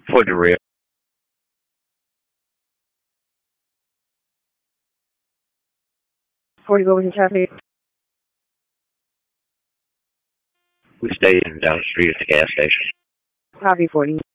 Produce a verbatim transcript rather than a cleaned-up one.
For the real. forty go in traffic. We stayed down the street at the gas station. Copy forty.